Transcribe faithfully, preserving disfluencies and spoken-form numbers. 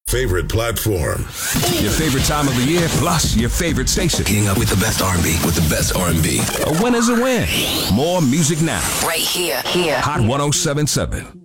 Favorite platform. Your favorite time of the year, plus your favorite station. Keeping up with the best R and B, with the best R and B. A win is a win. More music now. Right here, here. Hot one oh seven point seven.